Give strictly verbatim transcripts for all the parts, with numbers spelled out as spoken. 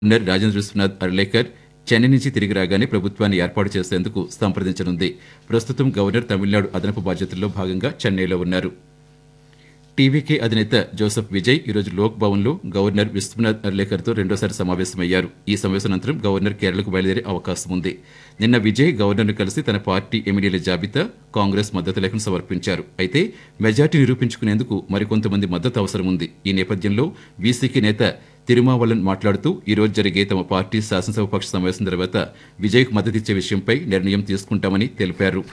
Governor Rajendra Vishwanath Arlekar Chennai నుంచి తిరిగి రాగానే ప్రభుత్వాన్ని ఏర్పాటు చేసేందుకు సంప్రదించనుంది. ప్రస్తుతం గవర్నర్ తమిళనాడు అదనపు బాధ్యతల్లో భాగంగా చెన్నైలో ఉన్నారు. టీవీకే అధినేత జోసెఫ్ విజయ్ ఈరోజు లోక్ భవన్లో గవర్నర్ విశ్వనాథ్ అర్లేకర్తో రెండోసారి సమావేశమయ్యారు. ఈ సమావేశం అనంతరం గవర్నర్ కేరళకు బయలుదేరే అవకాశం ఉంది. నిన్న విజయ్ గవర్నర్ను కలిసి తన పార్టీ ఎమ్మెల్యేల జాబితా, కాంగ్రెస్ మద్దతు లేఖను సమర్పించారు. అయితే మెజార్టీ నిరూపించుకునేందుకు మరికొంతమంది మద్దతు అవసరం ఉంది. ఈ నేపథ్యంలో వీసీకే నేత తిరుమావళవన్ మాట్లాడుతూ ఈ రోజు జరిగే తమ పార్టీ శాసనసభాపక్ష సమావేశం తర్వాత విజయ్కు మద్దతిచ్చే విషయంపై నిర్ణయం తీసుకుంటామని తెలిపారు.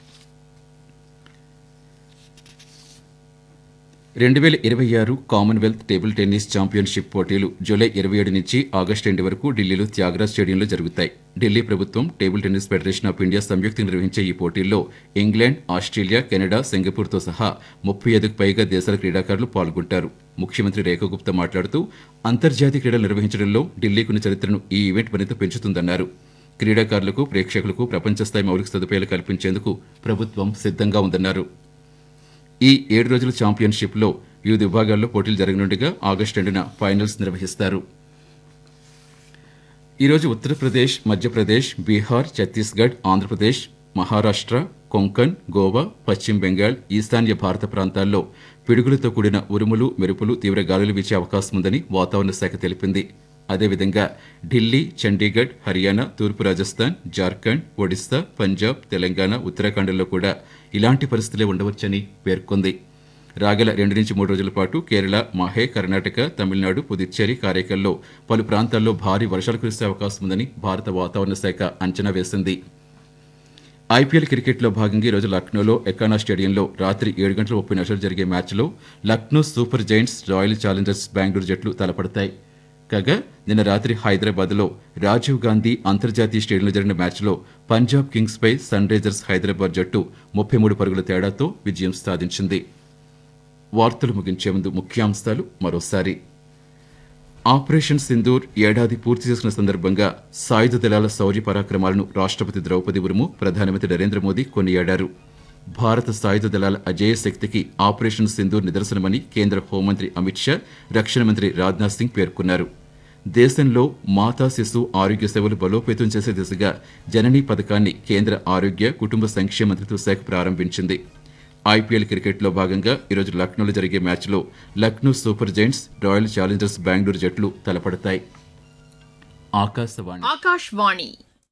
రెండు వేల ఇరవై ఆరు కామన్వెల్త్ టేబుల్ టెన్నిస్ ఛాంపియన్షిప్ పోటీలు జూలై ఇరవై ఏడు నుంచి ఆగస్టు రెండు వరకు ఢిల్లీలో త్యాగరాజ్ స్టేడియంలో జరుగుతాయి. ఢిల్లీ ప్రభుత్వం, table tennis federation of India సంయుక్తంగా నిర్వహించే ఈ పోటీల్లో ఇంగ్లాండ్, ఆస్ట్రేలియా, కెనడా, సింగపూర్తో సహా ముప్పై ఐదుకు పైగా దేశాల క్రీడాకారులు పాల్గొంటారు. ముఖ్యమంత్రి రేఖా గుప్తా మాట్లాడుతూ అంతర్జాతీయ క్రీడలు నిర్వహించడంలో ఢిల్లీకున్న చరిత్రను ఈ ఈవెంట్ మరింత పెంచుతుందన్నారు. క్రీడాకారులకు, ప్రేక్షకులకు ప్రపంచస్థాయి మౌలిక సదుపాయాలు కల్పించేందుకు ప్రభుత్వం సిద్ధంగా ఉందన్నారు. ఈ ఏడు రోజుల ఛాంపియన్షిప్లో వివిధ విభాగాల్లో పోటీలు జరగనుండగా ఆగస్టు రెండున ఫైనల్స్ నిర్వహిస్తారు. ఈరోజు ఉత్తరప్రదేశ్, మధ్యప్రదేశ్, బీహార్, ఛత్తీస్గఢ్, ఆంధ్రప్రదేశ్, మహారాష్ట్ర, కొంకణ్, గోవా, పశ్చిమ బెంగాల్, ఈశాన్య భారత ప్రాంతాల్లో పిడుగులతో కూడిన ఉరుములు, మెరుపులు, తీవ్ర గాలులు వీచే అవకాశం ఉందని వాతావరణ శాఖ తెలిపింది. అదేవిధంగా ఢిల్లీ, చండీగఢ్, హర్యానా, తూర్పు రాజస్థాన్, జార్ఖండ్, ఒడిశా, పంజాబ్, తెలంగాణ, ఉత్తరాఖండ్లో కూడా ఇలాంటి పరిస్థితులే ఉండవచ్చని పేర్కొంది. రాగల రెండు నుంచి మూడు రోజుల పాటు కేరళ, మాహే, కర్ణాటక, తమిళనాడు, పుదుచ్చేరి, కారైకల్లో పలు ప్రాంతాల్లో భారీ వర్షాలు కురిసే అవకాశం ఉందని భారత వాతావరణ శాఖ అంచనా వేసింది. ఐపీఎల్ క్రికెట్లో భాగంగా ఈరోజు లక్నోలో ఎకానా స్టేడియంలో రాత్రి ఏడు గంటల ముప్పై నిమిషాలు జరిగే మ్యాచ్లో Lucknow super Giants, royal Challengers Bengaluru జట్లు తలపడతాయి. కాగా నిన్న రాత్రి హైదరాబాద్లో రాజీవ్ గాంధీ అంతర్జాతీయ స్టేడియంలో జరిగిన మ్యాచ్లో పంజాబ్ కింగ్స్ పై సన్ రైజర్స్ హైదరాబాద్ జట్టు ముప్పై మూడు పరుగుల తేడాతో విజయం సాధించింది. వార్తలు ముగించే ముందు ముఖ్యాంశాలు మరోసారి. ఆపరేషన్ సింధూర్ ఏడాది పూర్తి చేసుకున్న సందర్భంగా సాయుధ దళాల శౌర్య పరాక్రమాలను రాష్ట్రపతి ద్రౌపది ముర్ము, ప్రధానమంత్రి నరేంద్ర మోదీ కొనియాడారు. భారత సాయుధ దళాల అజేయ శక్తికి ఆపరేషన్ సింధూర్ నిదర్శనమని కేంద్ర హోంమంత్రి అమిత్ షా, రక్షణ మంత్రి రాజ్నాథ్ సింగ్ పేర్కొన్నారు. దేశంలో మాతా శిశు ఆరోగ్య సేవలు బలోపేతం చేసే దిశగా జననీ పథకాన్ని కేంద్ర ఆరోగ్య, కుటుంబ సంక్షేమ మంత్రిత్వ శాఖ ప్రారంభించింది. ఐపీఎల్ క్రికెట్లో భాగంగా ఈరోజు లక్నోలో జరిగే మ్యాచ్లో Lucknow super Giants, royal Challengers Bengaluru జట్లు తలపడతాయి. ఆకాశవాణి ఆకాశవాణి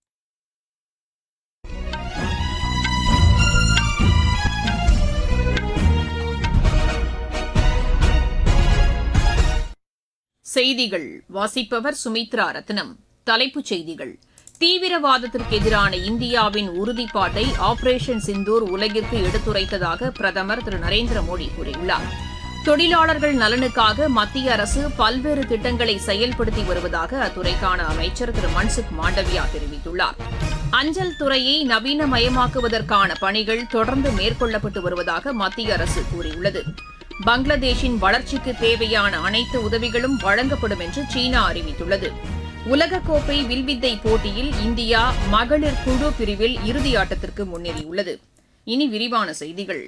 செய்திகள் வாசிப்பவர் சுமித்ரா ரத்னம். தலைப்புச் செய்திகள். தீவிரவாதத்திற்கு எதிரான இந்தியாவின் உறுதிப்பாட்டை ஆபரேஷன் சிந்தூர் உலகிற்கு எடுத்துரைத்ததாக பிரதமர் திரு நரேந்திர மோடி கூறியுள்ளார். தொழிலாளர்கள் நலனுக்காக மத்திய அரசு பல்வேறு திட்டங்களை செயல்படுத்தி வருவதாக அத்துறைக்கான அமைச்சர் திரு மன்சுக் மாண்டவியா தெரிவித்துள்ளார். அஞ்சல் துறையை நவீனமயமாக்குவதற்கான பணிகள் தொடர்ந்து மேற்கொள்ளப்பட்டு வருவதாக மத்திய அரசு கூறியுள்ளது. பங்களாதேஷின் வளர்ச்சிக்கு தேவையான அனைத்து உதவிகளும் வழங்கப்படும் என்று சீனா அறிவித்துள்ளது. உலகக்கோப்பை வில்வித்தை போட்டியில் இந்தியா மகளிர் குழு பிரிவில் இறுதியாட்டத்திற்கு முன்னேறியுள்ளது. இனி விரிவான செய்திகள்.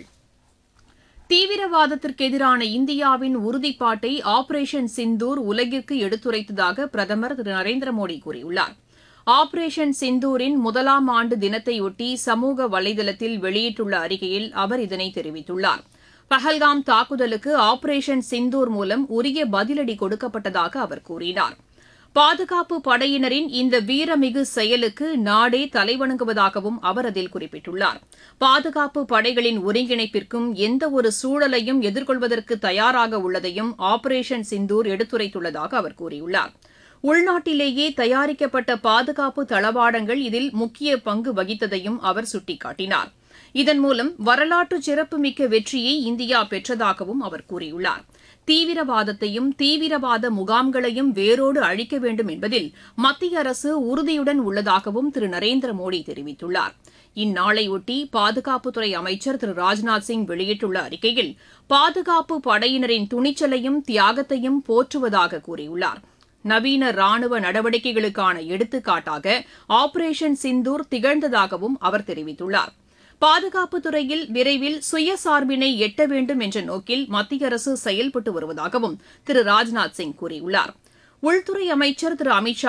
தீவிரவாதத்திற்கு எதிரான இந்தியாவின் உறுதிப்பாட்டை ஆபரேஷன் சிந்தூர் உலகிற்கு எடுத்துரைத்ததாக பிரதமர் திரு நரேந்திர மோடி கூறியுள்ளார். ஆபரேஷன் சிந்தூரின் முதலாம் ஆண்டு தினத்தையொட்டி சமூக வலைதளத்தில் வெளியிட்டுள்ள அறிக்கையில் அவர் இதனை தெரிவித்துள்ளார். பஹல்காம் தாக்குதலுக்கு ஆபரேஷன் சிந்தூர் மூலம் உரிய பதிலடி கொடுக்கப்பட்டதாக அவர் கூறினார். பாதுகாப்பு படையினரின் இந்த வீரமிகு செயலுக்கு நாடே தலைவணங்குவதாகவும் அவர் அதில் குறிப்பிட்டுள்ளார். பாதுகாப்பு படைகளின் ஒருங்கிணைப்பிற்கும் எந்தவொரு சூழலையும் எதிர்கொள்வதற்கு தயாராக உள்ளதையும் ஆபரேஷன் சிந்தூர் எடுத்துரைத்துள்ளதாக அவர் கூறியுள்ளார். உள்நாட்டிலேயே தயாரிக்கப்பட்ட பாதுகாப்பு தளவாடங்கள் இதில் முக்கிய பங்கு வகித்ததையும் அவர் சுட்டிக்காட்டினார். இதன் மூலம் வரலாற்று சிறப்புமிக்க வெற்றியை இந்தியா பெற்றதாகவும் அவர் கூறியுள்ளார். தீவிரவாதத்தையும் தீவிரவாத முகாம்களையும் வேரோடு அழிக்க வேண்டும் என்பதில் மத்திய அரசு உறுதியுடன் உள்ளதாகவும் திரு நரேந்திர மோடி தெரிவித்துள்ளார். இந்நாளையொட்டி பாதுகாப்புத்துறை அமைச்சர் திரு ராஜ்நாத் சிங் வெளியிட்டுள்ள அறிக்கையில் பாதுகாப்பு படையினரின் துணிச்சலையும் தியாகத்தையும் போற்றுவதாக கூறியுள்ளார். நவீன ராணுவ நடவடிக்கைகளுக்கான எடுத்துக்காட்டாக ஆபரேஷன் சிந்தூர் திகழ்ந்ததாகவும் அவர் தெரிவித்துள்ளார். பாதுகாப்புத் துறையில் விரைவில் சுயசார்பினை எட்ட வேண்டும் என்ற நோக்கில் மத்திய அரசு செயல்பட்டு வருவதாகவும் திரு ராஜ்நாத் சிங் கூறியுள்ளார். உள்துறை அமைச்சர் திரு அமித் ஷா